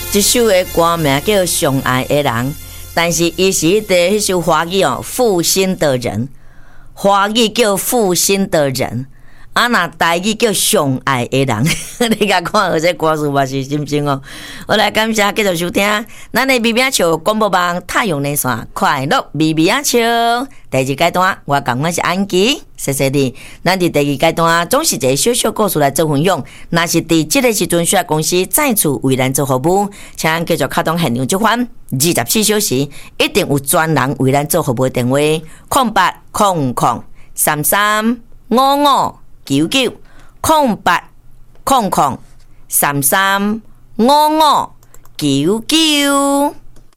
这首的歌名叫《上爱的人》，但是伊是迄首华语哦，负心的人，华语叫负心的人。啊，那台语叫上爱的人，你甲看好这歌词嘛是心情哦。好来，感谢继续收听咱的咪咪笑广播网太阳的线快乐咪咪笑第2阶段，我讲我是安琪，谢谢你。咱伫第2阶段总是一个小小故事来做分享，若是伫这个时阵需要公司再次为咱做服务，请继续启动现场接番24小时，一定有专人为咱做服务的电话0800335599。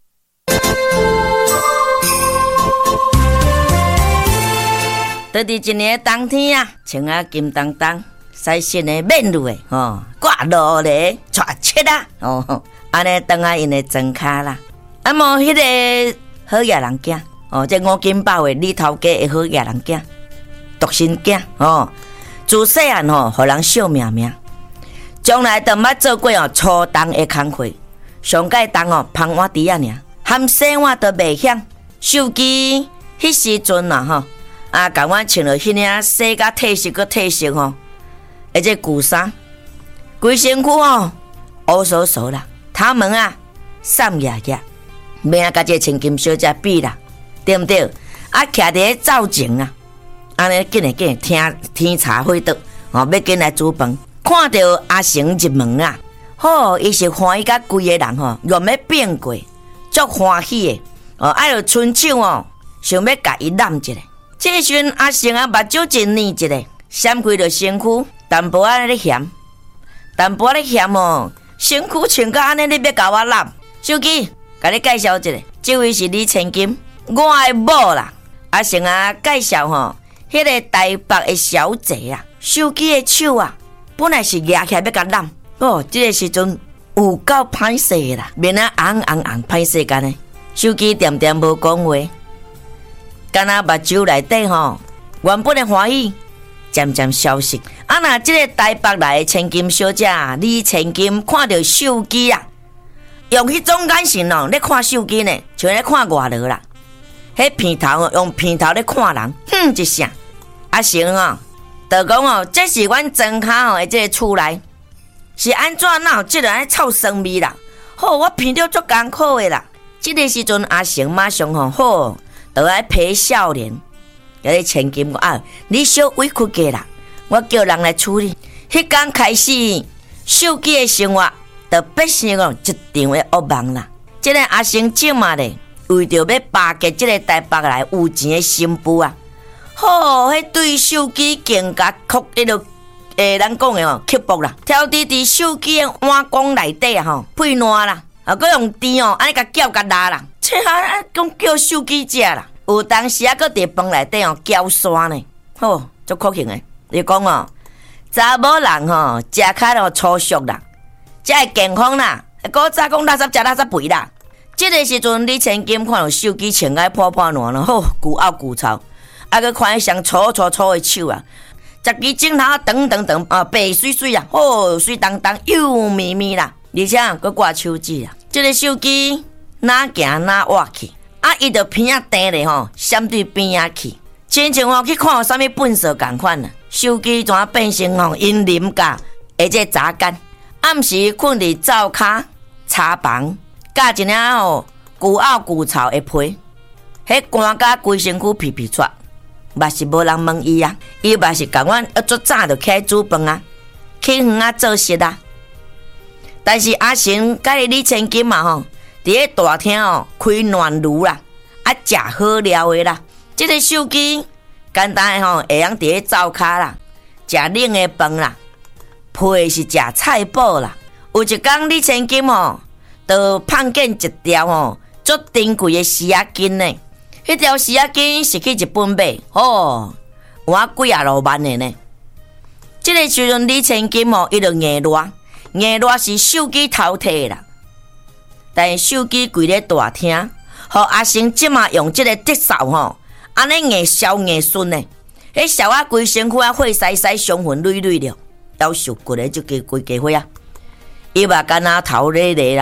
到伫一年冬天啊，穿啊金当当，晒身的面露的挂落咧，带切啊安尼当啊因的装卡啦。啊无迄个好野人囝这5金包的里头家的好野人囝，独生囝自细汉互人笑命命，将来都捌做过初冬的工课，上届冬芳碗猪仔尔，含洗碗都袂响。手机迄时阵甲阮穿了迄领洗甲褪色个褪色而且旧衫，规身躯乌索索啦，头毛散野野，免甲这千金小姐比啦，对毋对？啊，徛伫灶前安尼紧天茶火倒要紧来煮饭，看到阿成入门伊是欢喜甲规个人愿要变过，足欢喜的爱着伸手想要甲伊揽一下。这时阵阿成目睭真黏一个，闪开着身躯，淡薄仔咧嫌，身躯穿甲安尼，你要甲我揽？手机，甲你介绍一下，这位是李千金，我的某啦。阿成介绍迄个台北的小姐手机的手本来是举起来要甲揽，这个时阵有够歹势的啦，面红歹势干呢。手机点无讲话。敢若目睭内底原本的欢喜渐渐消失。若这个台北来的千金小姐李千金看到手机用迄种眼神咧看手机呢，像咧看外劳啦。迄片头用片头咧看人，一声。阿成就讲这是阮庄卡的这个厝内，是安怎哪这个臭酸味啦？我闻到足艰苦的啦。这个时阵阿成马上好。都爱陪笑脸，有咧千金讲你小委屈个啦，我叫人来处理。迄天开始，手机的生活就变成一场的噩梦啦。这个阿成今嘛咧，为着要巴结这个台北来有钱的新妇迄对手机更加酷迄落咱讲的刻薄啦，挑伫手机的碗缸内底配烂啦，佮用电安尼甲搅甲拉啦。讲叫手机食啦，有当时佫伫饭内底搅沙呢，足可惜的。你讲查某人食较粗俗啦，才会健康啦。古早讲垃圾食垃圾肥啦。这个时阵，李千金看到手机穿个破烂了，旧拗旧臭，佫看迄双粗的手十支镜头长，白水水水当当又咪咪啦，而且佫挂手指啦。这个手机。哪行哪挖去，伊就偏低咧闪对边去，亲像去看有啥物本色同款手机怎变成阴林架，而且杂干，暗时困伫灶骹、茶房，加一领旧拗旧臭的皮，迄寒甲规身躯皮皮喘，嘛是无人问伊伊嘛是共阮足早就起来煮饭去园做事但是阿成甲李千金嘛伫咧大厅开暖炉啦，食好料的啦。这个手机简单的会用伫咧灶骹啦，食冷的饭啦，配的是食菜脯啦。有一天李千金就碰见一条足珍贵的丝仔巾呢。迄条丝仔巾是去日本买，有几啊路万的呢。这个时阵李千金伊就硬热是手机偷摕啦。但手机跪咧大厅，阿成即马用这个特扫安尼硬烧硬顺呢，迄烧规身躯火晒晒，伤痕累累了，要受骨的就给规家伙伊嘛干那头咧咧啦，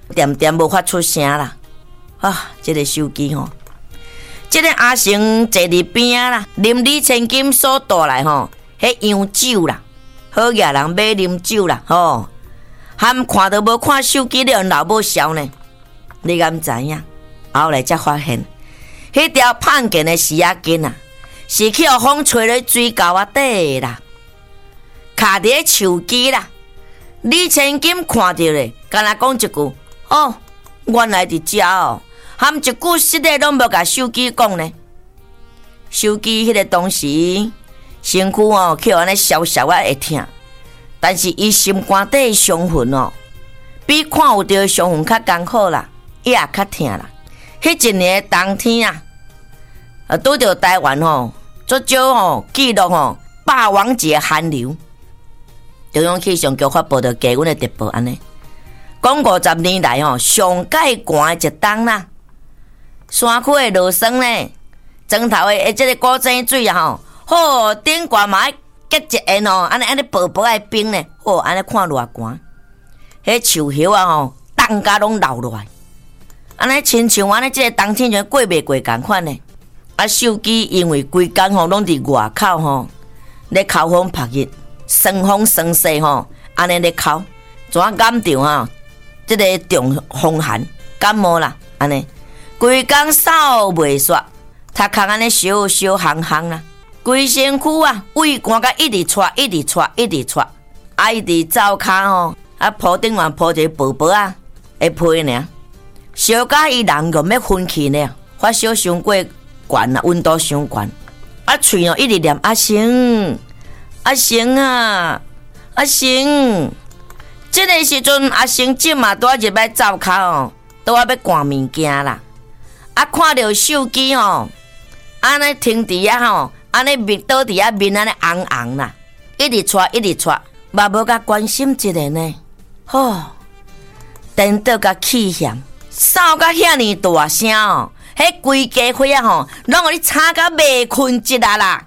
点点无发出声啦。啊，这个手机吼，这个阿成坐伫边啊啦，啉李千金所带来吼，迄洋酒啦，好野人买啉酒啦，吼，含看都无看手机了，老母潲呢？你敢知影？后来才发现，迄条胖件的丝仔巾啊，是去互风吹咧水沟啊底啦，卡伫手机啦。李千金看到咧，敢若讲一句：“哦，原来伫遮哦。”含一句实在拢无甲手机讲呢。手机迄个当时身躯哦，去安尼烧烧啊会痛，但是伊心肝底伤痕哦，比看有着伤痕较艰苦啦，伊也较痛啦。迄一年的冬天啊，拄着台湾吼，足少吼记录吼霸王级寒流。中央气象局发布着低温的特报安尼，讲50年来吼上介寒的一冬啦。山区的落霜呢，庄头的即个古井水啊吼，好顶悬嘛结一缘哦，安尼薄薄的冰呢，好安尼看偌寒。迄树叶啊吼，冻甲拢流落来，安尼亲像安尼即个冬天就过袂过共款呢。啊，手机因为规工吼拢伫外口吼，咧烤风晒日，霜风霜势吼，安尼咧烤，怎染着啊？即个中风寒感冒啦，安尼。规工扫袂煞，头壳安尼烧烧烘烘啦，规身躯啊胃寒甲一直喘，一直喘，一直喘，啊一直走骹吼，啊铺顶完铺一个薄薄啊的被呢，烧甲伊人就要昏去呢，发烧伤过悬啦，温度伤悬，啊喙哦一直念阿成，阿成啊，阿成，这个时阵阿成即嘛拄啊入来走骹哦，拄啊要赶物件啦。啊，看到手机吼，安尼停伫遐吼，安尼面倒伫遐面安尼红红啦，一直喘一直喘，嘛无甲关心一个呢。吼，电倒甲气险，扫甲遐尼大声哦，迄规家伙啊吼，拢互你吵甲袂困一下啦。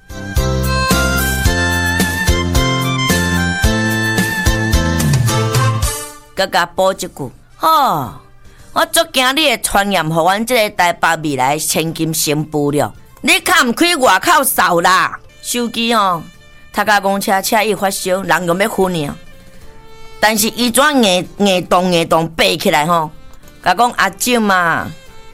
佮甲补一句，吼。我足惊你会传染，互阮即个台北未来千金新妇了。你较毋开外口扫啦！手机哦，头壳公车伊发烧，人就要昏了。但是伊怎硬动爬起来吼，甲讲阿舅嘛，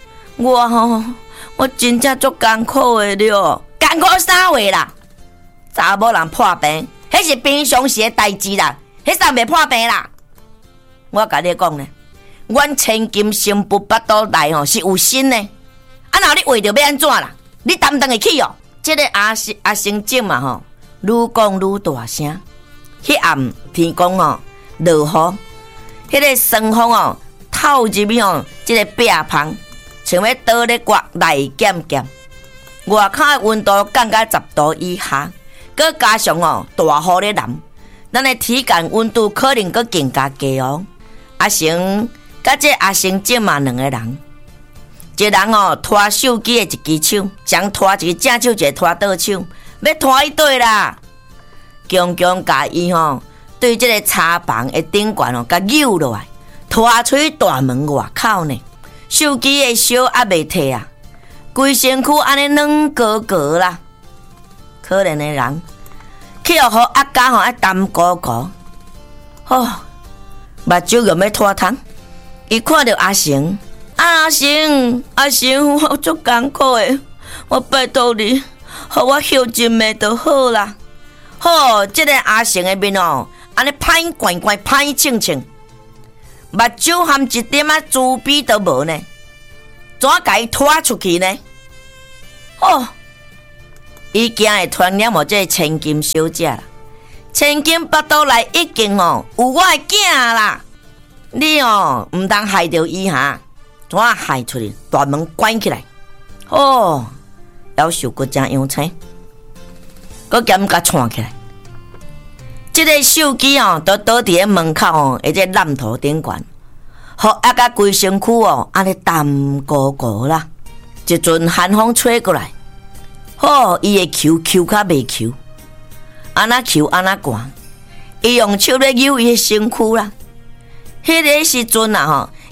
我真正足艰苦的了，艰苦啥话啦？查某人破病，迄是平常时的代志啦，迄啥袂破病啦？我甲你讲呢。阮千金新妇巴肚内吼是有心呢，啊那你为着要安怎啦？你担当会起哦？这个阿成姐嘛吼，愈讲愈大声。迄暗天公吼落雨，迄个霜风哦透入去哦，这个壁棚像要倒咧刮内咸咸。外口的温度降到10度以下，佮加上哦大雨咧淋，咱的体感温度可能佮更加低哦。阿成。甲这阿成姐嘛两个人，一人哦拖手机的一只手，将拖一个正手，一个拖倒手，要拖伊对啦，强强甲伊吼对这个茶房的顶悬哦，甲扭落来，拖出去大门外口呢。手机的烧还袂退啊，规身躯安尼软高高啦。可怜的人，去互阿家吼爱澹鼓鼓，吼目睭又要拖汤。伊看到阿成，阿成，我足艰苦的，我拜托你，互我休一暝就好啦。好，这个阿成的面哦，安尼歹怪怪，歹清清，目睭含一点仔珠笔都无呢，怎甲伊拖出去呢？哦，伊惊会传染我这个千金小姐啦，千金巴肚内已经哦有我的囝啦。你哦，唔当害着伊哈，怎啊害出去？大门关起来，哦，夭寿骨真样青，佮兼甲串起来。这个手机哦，都倒伫咧门口哦，或者烂头顶悬，互啊甲规身躯哦，安尼澹鼓鼓啦。一阵寒风吹过来，哦，伊会求较袂求，安那求安那寒，伊用手咧扭伊的身躯啦。迄个时阵啊吼，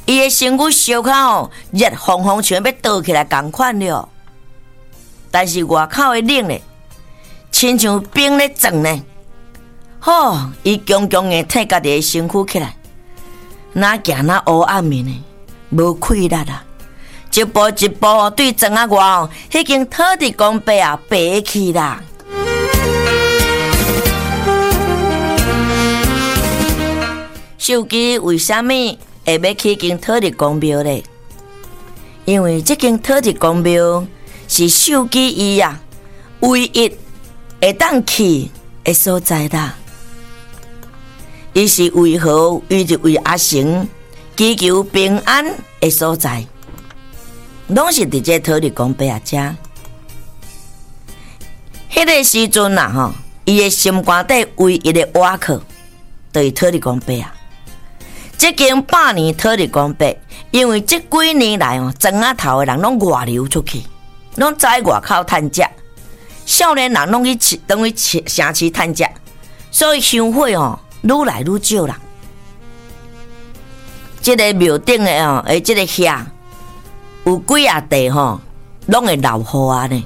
伊的身躯烧烤热烘烘，像要倒起来同款了。但是外口的冷呢，亲像冰咧撞呢。伊强强的替家己的身躯起来，哪行哪乌暗面呢，无气力啊！一步一步对庄仔外已经土地公伯啊爬去啦。秀基为什么会要去间土地公庙呢？因为这间土地公庙是秀基伊啊唯一会当去的所在啦。伊是为何？伊就为阿成祈求平安的所在，拢是伫这土地公伯啊遮。迄个时阵啊，伊的心肝底唯一的倚靠，就是土地公伯啊。这间100年土地公伯，因为这几年来庄仔头的人拢外流出去，拢在外口趁食，少年人拢去等于城市趁食，所以香火愈来愈少啦。这个庙顶的这个遐有几啊地拢会老雨啊呢。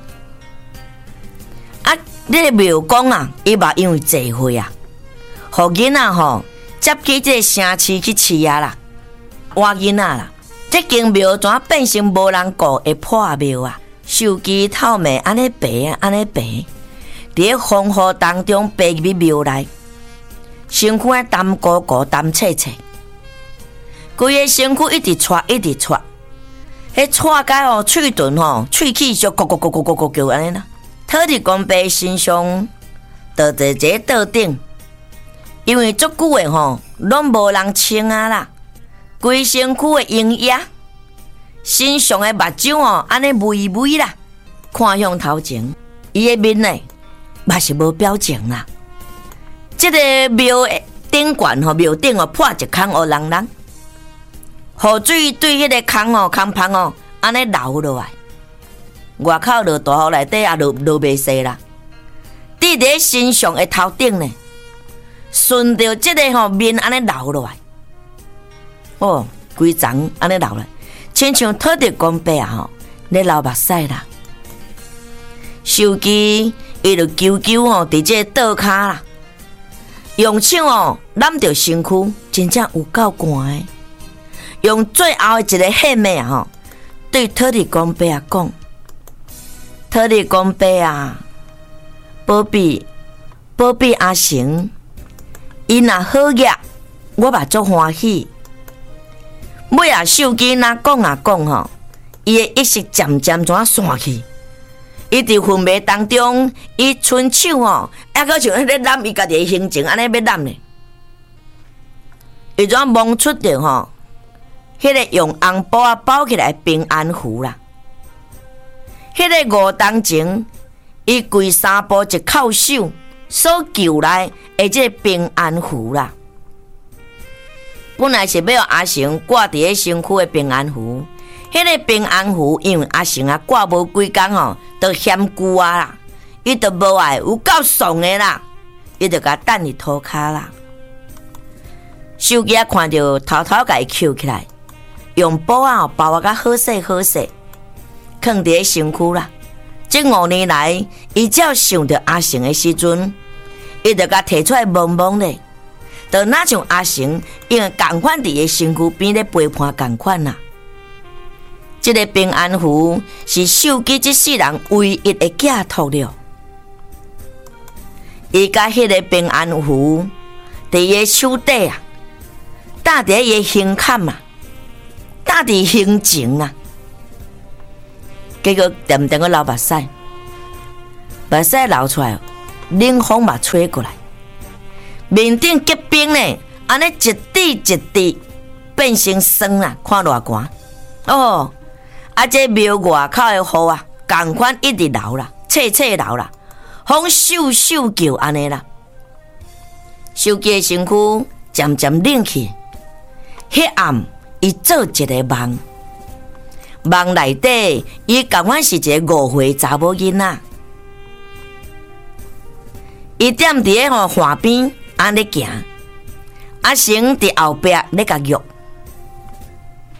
这个庙公啊，伊嘛因为聚会啊，互囡仔接去这个城市去饲啊啦，活囡仔啦。这间庙怎变成无人顾的破庙啊？手机透明安尼白啊，安尼白，伫风雨当中爬入庙内，身躯淡糊糊、淡切切，规个身躯一直喘，一直喘，迄喘甲喙唇喙齿就咕咕咕咕咕咕咕安尼啦。土地公伯身上倒在一个桌顶。因为足久的拢无人清啊啦，规身躯的营液，身上的目睭安尼微微啦，看向头前，伊的面呢嘛是无表情啦。这个庙的顶悬庙顶破一空乌人人，雨水对迄个空芳安尼流落来，外口落大雨内底也落袂细啦，滴伫身上的头顶呢。顺着这个面安尼流落来，规层安尼流来，亲像土地公伯啊咧流目屎啦。手机伊就啾啾伫这倒骹啦，用手揽着身躯，真正有够寒的。用最后的一个喊骂啊，对土地公伯啊讲：土地公伯啊，保庇阿成。伊若好业，我嘛足欢喜。尾啊，手机若讲伊的意识渐渐怎散去？伊伫昏迷当中，伊伸手还阁像咧揽伊家己的心情，安尼要揽呢。伊怎摸出着迄个用红布啊包起来平安符啦。迄个5当前，伊跪3步一叩首。所求来的这个平安符啦，本来是要阿成挂伫个身躯的平安符，迄个平安符因为阿成啊挂无几工都嫌旧啊啦，伊就无爱有够爽的啦，伊就甲等伫涂骹啦。手机看到偷偷甲伊捡起来，用布啊包啊甲好势好势，放伫个身躯啦。这5年来，伊只要想到阿成的时阵，伊就甲摕出来摸摸咧，就哪像阿成因为共款伫个身躯边咧陪伴共款啦。这个平安符是手机这世人唯一的寄托了。伊甲迄个平安符伫伊手底啊，搭伫伊胸坎啊，搭伫胸前啊。结果点个流目屎，目屎流出来，冷风嘛吹过来，面顶结冰呢，安尼一滴一滴变成霜啦，看偌寒这庙外口的雨啊，同款一直流啦，切切流啦，风咻咻叫安尼啦，手机的身躯渐渐冷去，迄暗伊做一个梦。梦内底，伊同款是一个5岁查某囡仔，伊踮伫个河边安尼行，阿成伫后壁咧甲约，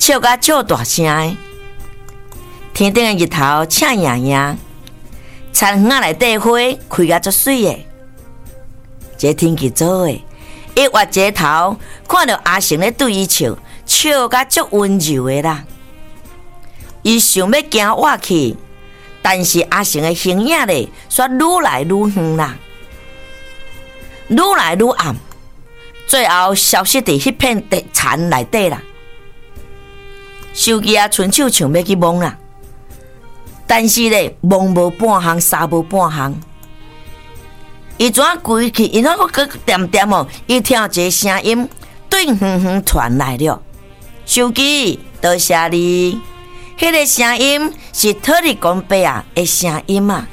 笑甲笑大声的。天顶的日头赤莹莹，田园内底花开甲足水的。这天气早的，伊越街头看到阿成咧对伊笑，笑甲足温柔的啦。伊想要行活去，但是阿成的形影咧，却愈来愈远啦，愈来愈暗，最后消失伫迄片地田内底啦。手机啊，伸手想要去摸啦，但是咧摸无半项，杀无半项。伊怎规去？伊怎个点点哦？伊听到一个声音，对远远传来了。手机，多谢你。迄个声音是特里公伯啊的声音啊。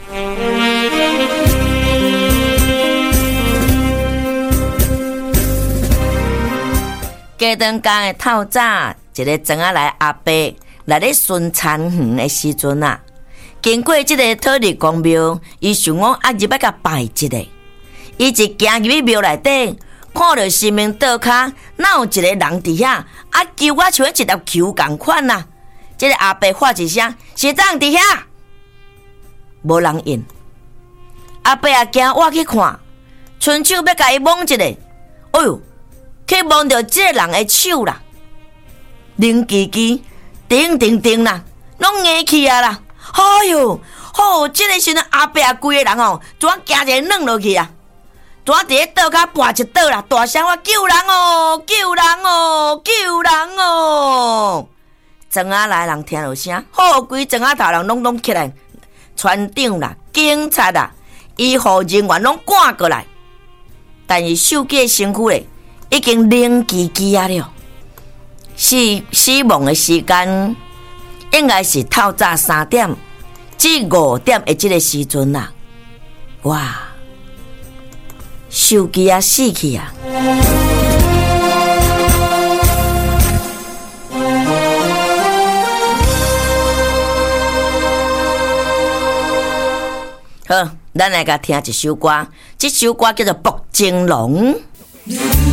加长江的透早，一个庄仔来阿伯来咧巡田园的时阵啊，经过这个特里公庙，伊想讲啊入要甲拜一个。伊一行入去庙内底，看到神明桌骹，哪有一个人伫遐啊？求我像一粒球共款呐！这个阿伯喊一声：“师长伫遐！”无人应。阿伯也惊我去看，伸手要甲伊摸一个，哎呦，去摸到这个人的手啦，灵机机，叮叮叮啦，拢硬去啊啦！哎呦，好，这个时阵阿伯啊，规个人哦，怎惊一个软落去啊！怎伫咧倒骹跋一倒啦，大声我救人哦，救人哦，救人哦！庄仔来人听到声，好，规庄仔头人拢起来，船长啦、警察啦、医护人员拢赶过来，但是手机的身躯咧已经冷叽叽啊了。死亡的时间应该是透早3点至5点的这个时阵啦。哇！手机啊死去啊！好，咱来甲听一首歌，这首歌叫做《北京龙》。